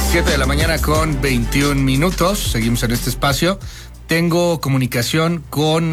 7:21 a.m. Seguimos en este espacio. Tengo comunicación con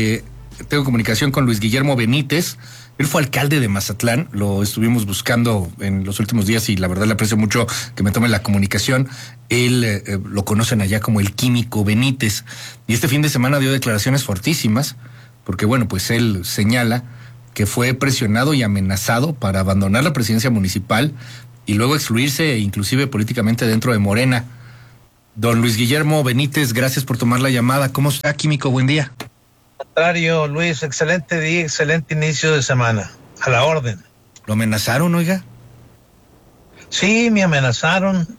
Luis Guillermo Benítez. Él fue alcalde de Mazatlán, lo estuvimos buscando en los últimos días y la verdad le aprecio mucho que me tome la comunicación. Él lo conocen allá como el Químico Benítez, y este fin de semana dio declaraciones fortísimas, porque bueno, pues él señala que fue presionado y amenazado para abandonar la presidencia municipal y luego excluirse inclusive políticamente dentro de Morena. Don Luis Guillermo Benítez, gracias por tomar la llamada. ¿Cómo está, Químico? Buen día. Contrario, Luis, excelente día, excelente inicio de semana. A la orden. ¿Lo amenazaron, oiga? Sí, me amenazaron.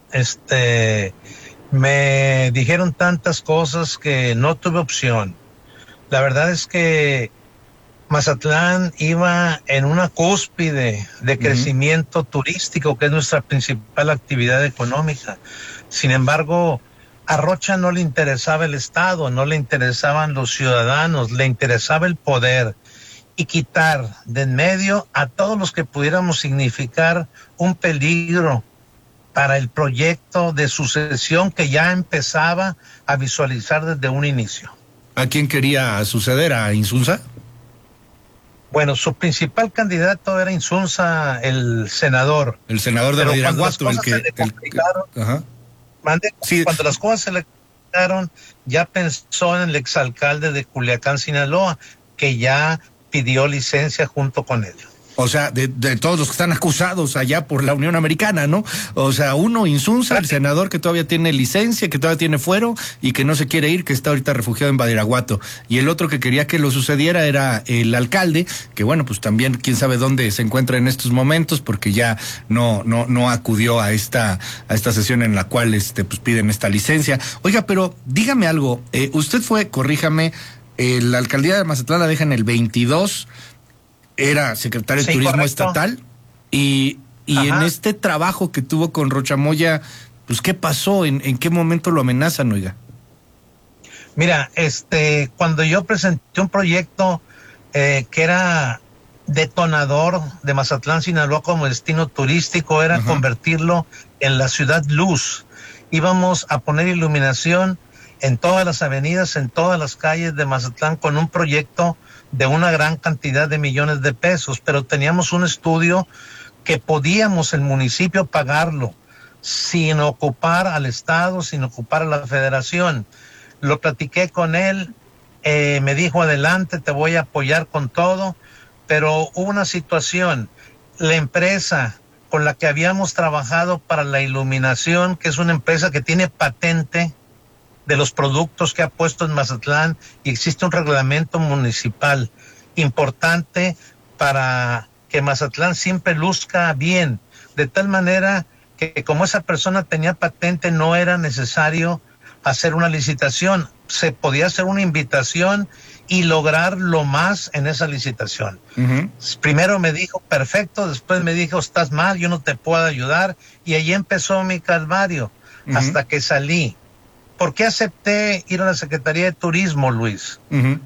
Me dijeron tantas cosas que no tuve opción. La verdad es que Mazatlán iba en una cúspide de crecimiento turístico, que es nuestra principal actividad económica. Sin embargo, a Rocha no le interesaba el Estado, no le interesaban los ciudadanos, le interesaba el poder y quitar de en medio a todos los que pudiéramos significar un peligro para el proyecto de sucesión que ya empezaba a visualizar desde un inicio. ¿A quién quería suceder? ¿A Insunza? Bueno, su principal candidato era Insunza, el senador. El senador de Badiraguato, el que... Ajá. Sí. Cuando las cosas se le complicaron, ya pensó en el exalcalde de Culiacán, Sinaloa, que ya pidió licencia junto con él. O sea, de todos los que están acusados allá por la Unión Americana, ¿no? O sea, uno, Insunza, el senador que todavía tiene licencia, que todavía tiene fuero y que no se quiere ir, que está ahorita refugiado en Badiraguato. Y el otro que quería que lo sucediera era el alcalde, que bueno, pues también quién sabe dónde se encuentra en estos momentos, porque ya no acudió a esta sesión en la cual pues piden esta licencia. Oiga, pero dígame algo, usted fue, corríjame, la alcaldía de Mazatlán la deja en el 22, era secretario de Turismo estatal, y en este trabajo que tuvo con Rocha Moya, pues ¿qué pasó? ¿En qué momento lo amenazan, oiga? Mira, cuando yo presenté un proyecto que era detonador de Mazatlán, Sinaloa como destino turístico, era convertirlo en la ciudad luz. Íbamos a poner iluminación en todas las avenidas, en todas las calles de Mazatlán, con un proyecto de una gran cantidad de millones de pesos, pero teníamos un estudio que podíamos el municipio pagarlo sin ocupar al Estado, sin ocupar a la Federación. Lo platiqué con él, me dijo adelante, te voy a apoyar con todo, pero hubo una situación, la empresa con la que habíamos trabajado para la iluminación, que es una empresa que tiene patente de los productos que ha puesto en Mazatlán, y existe un reglamento municipal importante para que Mazatlán siempre luzca bien, de tal manera que como esa persona tenía patente no era necesario hacer una licitación, se podía hacer una invitación y lograr lo más en esa licitación. Primero me dijo perfecto, después me dijo estás mal, yo no te puedo ayudar, y ahí empezó mi calvario hasta que salí. ¿Por qué acepté ir a la Secretaría de Turismo, Luis?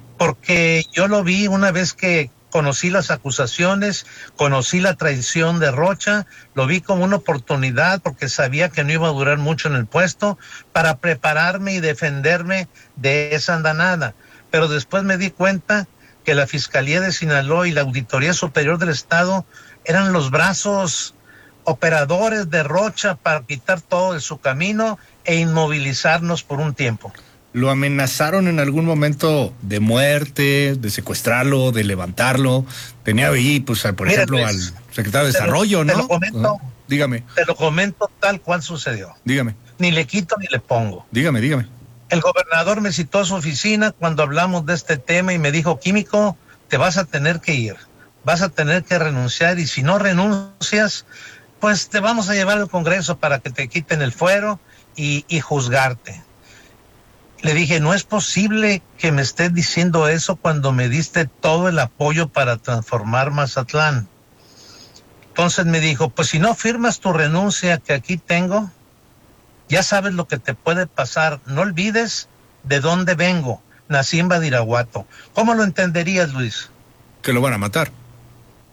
Porque yo lo vi una vez que conocí las acusaciones, conocí la traición de Rocha, lo vi como una oportunidad porque sabía que no iba a durar mucho en el puesto para prepararme y defenderme de esa andanada. Pero después me di cuenta que la Fiscalía de Sinaloa y la Auditoría Superior del Estado eran los brazos operadores de Rocha para quitar todo de su camino e inmovilizarnos por un tiempo. ¿Lo amenazaron en algún momento de muerte, de secuestrarlo, de levantarlo? Tenía ahí, pues, por ejemplo, al secretario de Desarrollo, ¿no? Te lo comento. Dígame. Te lo comento tal cual sucedió. Dígame. Ni le quito ni le pongo. Dígame. El gobernador me citó a su oficina cuando hablamos de este tema y me dijo, Químico, te vas a tener que ir, vas a tener que renunciar, y si no renuncias, pues te vamos a llevar al Congreso para que te quiten el fuero y juzgarte. Le dije, no es posible que me estés diciendo eso cuando me diste todo el apoyo para transformar Mazatlán. Entonces me dijo, pues si no firmas tu renuncia que aquí tengo, ya sabes lo que te puede pasar. No olvides de dónde vengo. Nací en Badiraguato. ¿Cómo lo entenderías, Luis? Que lo van a matar.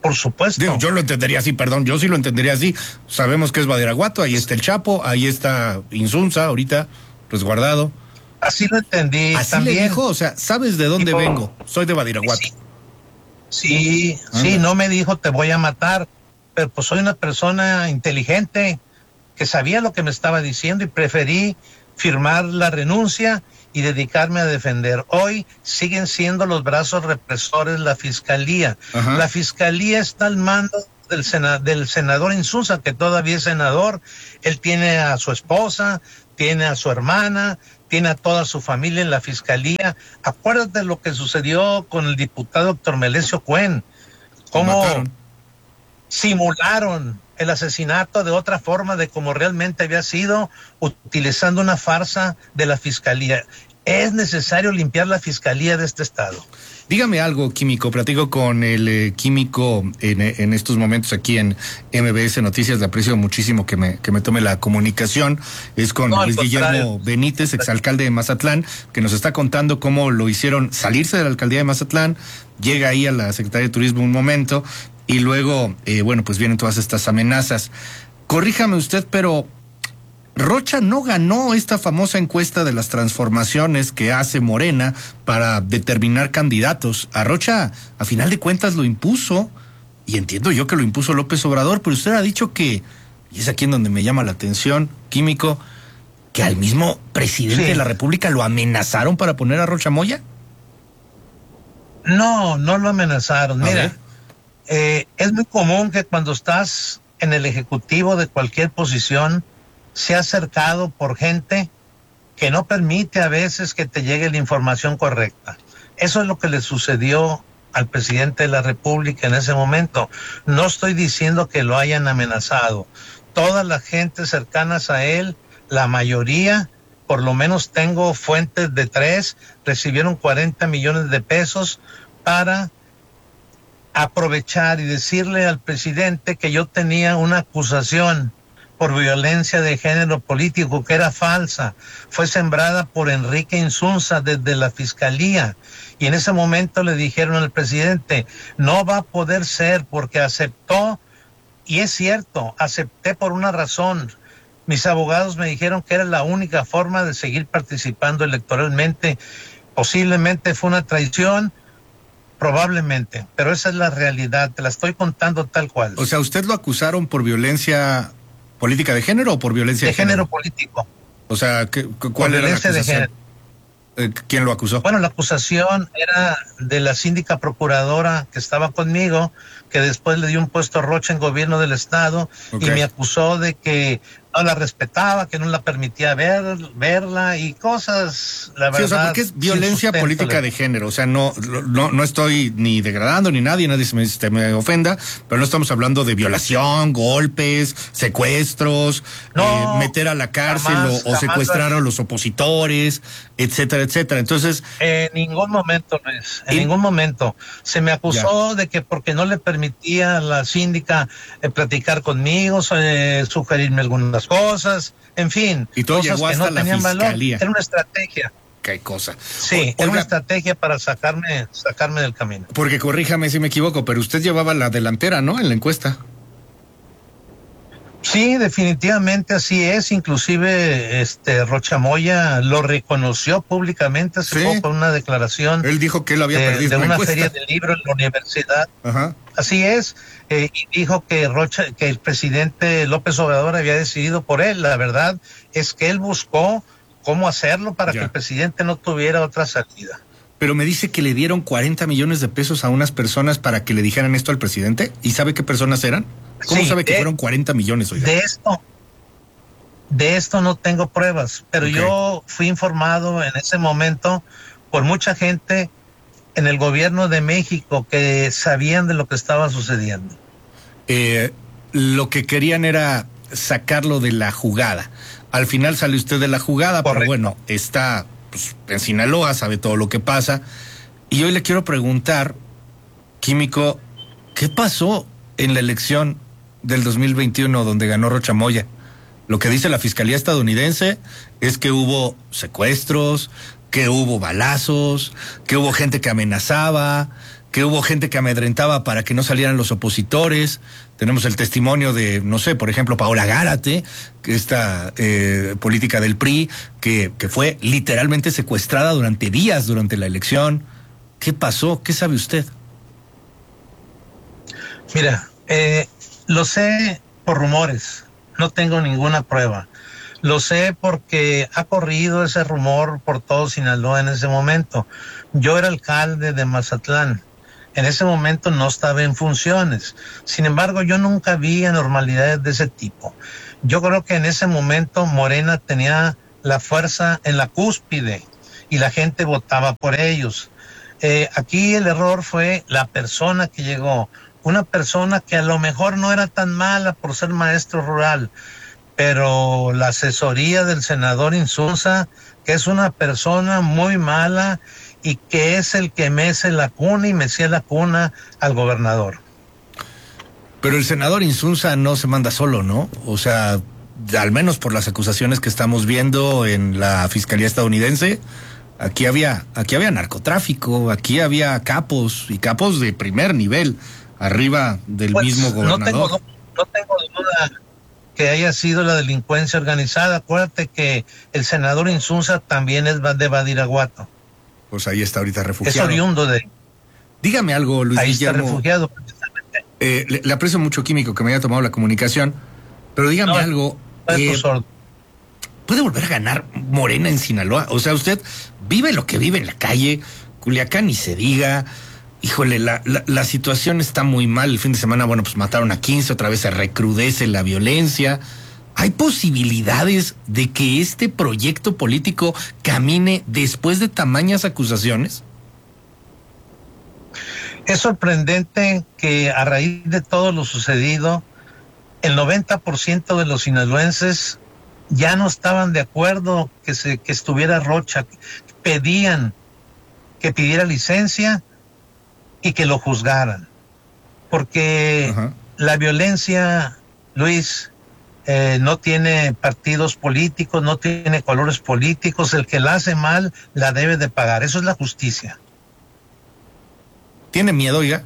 Por supuesto. Digo, yo lo entendería así, perdón, yo sí lo entendería así. Sabemos que es Badiraguato, ahí está el Chapo, ahí está Insunza, ahorita resguardado. Así lo entendí. Así también. le dijo, o sea, ¿sabes de dónde vengo? Soy de Badiraguato. Sí, no me dijo te voy a matar, pero pues soy una persona inteligente que sabía lo que me estaba diciendo y preferí firmar la renuncia y dedicarme a defender. Hoy siguen siendo los brazos represores la fiscalía. Ajá. La fiscalía está al mando del senador Insunza, que todavía es senador. Él tiene a su esposa, tiene a su hermana, tiene a toda su familia en la fiscalía. Acuérdate lo que sucedió con el diputado doctor Melesio Cuen, cómo simularon el asesinato de otra forma de como realmente había sido, utilizando una farsa de la fiscalía. Es necesario limpiar la fiscalía de este estado. Dígame algo, Químico. Platico con el Químico en estos momentos aquí en MBS Noticias. Le aprecio muchísimo que me tome la comunicación. Es con Luis Guillermo Benítez, exalcalde de Mazatlán, que nos está contando cómo lo hicieron salirse de la alcaldía de Mazatlán. Llega ahí a la Secretaría de Turismo un momento y luego, bueno, pues vienen todas estas amenazas. Corríjame usted, pero Rocha no ganó esta famosa encuesta de las transformaciones que hace Morena para determinar candidatos. A Rocha, a final de cuentas, lo impuso, y entiendo yo que lo impuso López Obrador, pero usted ha dicho que, y es aquí en donde me llama la atención, Químico, que al mismo presidente de la República lo amenazaron para poner a Rocha Moya. No lo amenazaron. Mira, es muy común que cuando estás en el ejecutivo de cualquier posición, sea cercado por gente que no permite a veces que te llegue la información correcta. Eso es lo que le sucedió al presidente de la República en ese momento. No estoy diciendo que lo hayan amenazado. Todas las gentes cercanas a él, la mayoría, por lo menos tengo fuentes de 3, recibieron 40 millones de pesos para aprovechar y decirle al presidente que yo tenía una acusación por violencia de género político que era falsa, fue sembrada por Enrique Insunza desde la fiscalía, y en ese momento le dijeron al presidente, no va a poder ser porque aceptó, y es cierto, acepté por una razón. Mis abogados me dijeron que era la única forma de seguir participando electoralmente. Posiblemente fue una traición, probablemente, pero esa es la realidad, te la estoy contando tal cual. O sea, ¿usted lo acusaron por violencia política de género o por violencia de género? De género político. O sea, ¿cuál era la acusación? ¿Quién lo acusó? Bueno, la acusación era de la síndica procuradora que estaba conmigo, que después le dio un puesto a Rocha en gobierno del estado, y me acusó de que no la respetaba, que no la permitía verla y cosas, la verdad. Sí, o sea, porque es violencia política de género, o sea, no estoy ni degradando ni nadie se me ofenda, pero no estamos hablando de violación, golpes, secuestros, meter a la cárcel o secuestrar a los opositores, etcétera, etcétera. Entonces, en ningún momento, Luis, en ningún momento se me acusó de que porque no le permitía a la síndica platicar conmigo, sugerirme algunas cosas, en fin, y todo cosas llegó que hasta no la tenían fiscalía. valor. Era una estrategia. Qué cosa. Sí, era una estrategia para sacarme del camino. Porque corríjame si me equivoco, pero usted llevaba la delantera, ¿no? En la encuesta. Sí, definitivamente así es. Inclusive Rocha Moya lo reconoció públicamente hace poco en una declaración. Él dijo que él había perdido de una feria de libros en la universidad. Ajá. Así es, y dijo que el presidente López Obrador había decidido por él. La verdad es que él buscó cómo hacerlo para que el presidente no tuviera otra salida. Pero me dice que le dieron 40 millones de pesos a unas personas para que le dijeran esto al presidente. ¿Y sabe qué personas eran? ¿Cómo sabe que fueron 40 millones? Oiga? De esto no tengo pruebas, pero yo fui informado en ese momento por mucha gente en el gobierno de México que sabían de lo que estaba sucediendo. Lo que querían era sacarlo de la jugada. Al final sale usted de la jugada, pero bueno, está en Sinaloa, sabe todo lo que pasa. Y hoy le quiero preguntar, Químico, ¿qué pasó en la elección del 2021 donde ganó Rocha Moya? Lo que dice la Fiscalía estadounidense es que hubo secuestros, que hubo balazos, que hubo gente que amenazaba, que hubo gente que amedrentaba para que no salieran los opositores. Tenemos el testimonio de, no sé, por ejemplo, Paola Gárate, que esta política del PRI, que fue literalmente secuestrada durante días durante la elección. ¿Qué pasó? ¿Qué sabe usted? Mira, lo sé por rumores, no tengo ninguna prueba. Lo sé porque ha corrido ese rumor por todo Sinaloa en ese momento. Yo era alcalde de Mazatlán. En ese momento no estaba en funciones. Sin embargo, yo nunca vi anormalidades de ese tipo. Yo creo que en ese momento Morena tenía la fuerza en la cúspide y la gente votaba por ellos. Aquí el error fue la persona que llegó. Una persona que a lo mejor no era tan mala por ser maestro rural, pero la asesoría del senador Insunza, que es una persona muy mala y que es el que mece la cuna y mecía la cuna al gobernador. Pero el senador Insunza no se manda solo, ¿no? O sea, al menos por las acusaciones que estamos viendo en la Fiscalía estadounidense, aquí había narcotráfico, aquí había capos y capos de primer nivel, arriba del mismo gobernador. No tengo duda que haya sido la delincuencia organizada. Acuérdate que el senador Insunza también es de Badiraguato. Pues ahí está ahorita refugiado. Es oriundo de... Dígame algo, Luis ahí Guillermo. Está refugiado. Le aprecio mucho, Químico, que me haya tomado la comunicación, pero dígame algo. ¿Puede volver a ganar Morena en Sinaloa? O sea, usted vive lo que vive en la calle, Culiacán ni se diga. Híjole, la situación está muy mal. El fin de semana, bueno, pues mataron a 15, otra vez se recrudece la violencia. ¿Hay posibilidades de que este proyecto político camine después de tamañas acusaciones? Es sorprendente que a raíz de todo lo sucedido, el 90% de los sinaloenses ya no estaban de acuerdo que estuviera Rocha. Pedían que pidiera licencia y que lo juzgaran. Porque la violencia, Luis, no tiene partidos políticos, no tiene colores políticos. El que la hace mal la debe de pagar. Eso es la justicia. ¿Tiene miedo, oiga?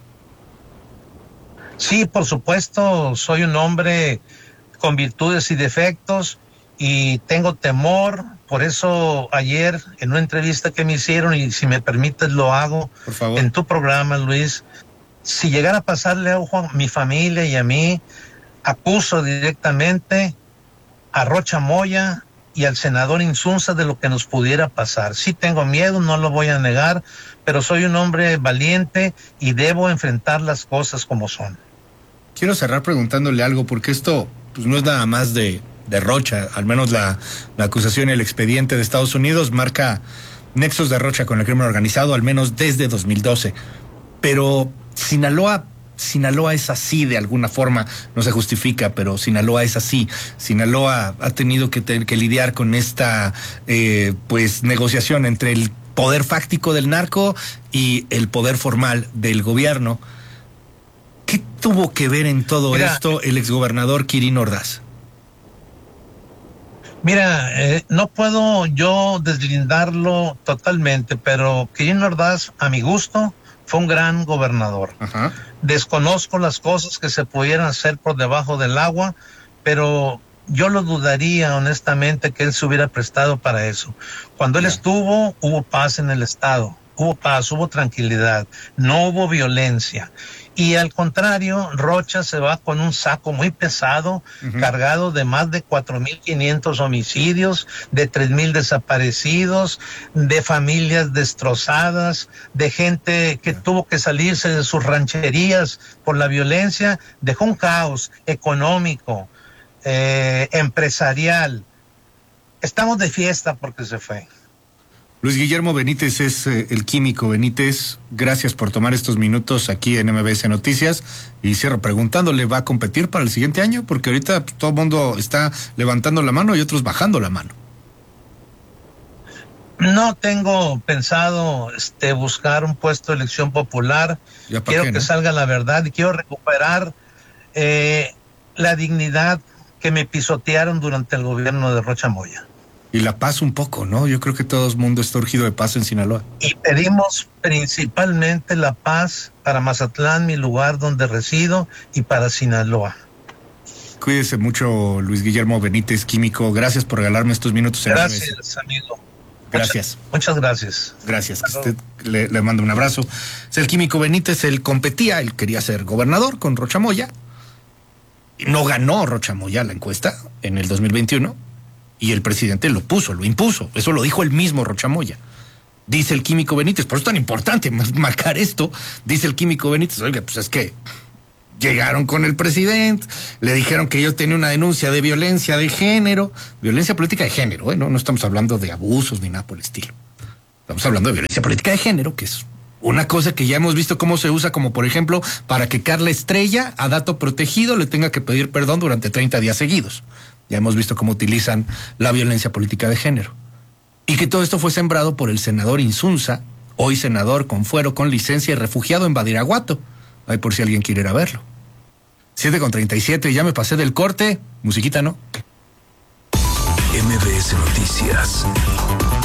Sí, por supuesto, soy un hombre con virtudes y defectos y tengo temor. Por eso ayer en una entrevista que me hicieron, y si me permites lo hago por favor, en tu programa, Luis, si llegara a pasarle a mi familia y a mí, acuso directamente a Rocha Moya y al senador Insunza de lo que nos pudiera pasar. Sí tengo miedo, no lo voy a negar, pero soy un hombre valiente y debo enfrentar las cosas como son. Quiero cerrar preguntándole algo, porque esto pues no es nada más de Rocha, al menos la acusación y el expediente de Estados Unidos marca nexos de Rocha con el crimen organizado, al menos desde 2012. Pero Sinaloa es así de alguna forma, no se justifica, pero Sinaloa es así. Sinaloa ha tenido que lidiar con esta pues negociación entre el poder fáctico del narco y el poder formal del gobierno. ¿Qué tuvo que ver en todo esto el exgobernador Quirino Ordaz? Mira, no puedo yo deslindarlo totalmente, pero Quirino Ordaz, a mi gusto, fue un gran gobernador. Desconozco las cosas que se pudieran hacer por debajo del agua, pero yo lo dudaría honestamente que él se hubiera prestado para eso. Cuando él estuvo, hubo paz en el estado, hubo paz, hubo tranquilidad, no hubo violencia. Y al contrario, Rocha se va con un saco muy pesado, cargado de más de 4,500 homicidios, de 3,000 desaparecidos, de familias destrozadas, de gente que tuvo que salirse de sus rancherías por la violencia. Dejó un caos económico, empresarial. Estamos de fiesta porque se fue. Luis Guillermo Benítez es el Químico Benítez. Gracias por tomar estos minutos aquí en MBS Noticias. Y cierro preguntándole, ¿va a competir para el siguiente año? Porque ahorita todo el mundo está levantando la mano y otros bajando la mano. No tengo pensado buscar un puesto de elección popular. Quiero que salga la verdad y quiero recuperar la dignidad que me pisotearon durante el gobierno de Rocha Moya. Y la paz un poco, ¿no? Yo creo que todo el mundo está urgido de paz en Sinaloa. Y pedimos principalmente la paz para Mazatlán, mi lugar donde resido, y para Sinaloa. Cuídese mucho, Luis Guillermo Benítez, químico. Gracias por regalarme estos minutos. Gracias, amigo. Gracias. Muchas gracias. Gracias. Que usted le mando un abrazo. Es el químico Benítez, él competía, él quería ser gobernador con Rocha Moya. No ganó Rocha Moya la encuesta en el 2021 y el presidente lo impuso. Eso lo dijo el mismo Rocha Moya. Dice el químico Benítez, por eso es tan importante marcar esto, dice el químico Benítez, oiga, pues es que llegaron con el presidente, le dijeron que yo tenía una denuncia de violencia de género, violencia política de género, no estamos hablando de abusos ni nada por el estilo. Estamos hablando de violencia política de género, que es una cosa que ya hemos visto cómo se usa, como por ejemplo, para que Carla Estrella, a dato protegido, le tenga que pedir perdón durante 30 días seguidos. Ya hemos visto cómo utilizan la violencia política de género. Y que todo esto fue sembrado por el senador Insunza, hoy senador con fuero, con licencia y refugiado en Badiraguato. Ahí por si alguien quiere ir a verlo. 7:37, ya me pasé del corte. Musiquita, ¿no? MBS Noticias.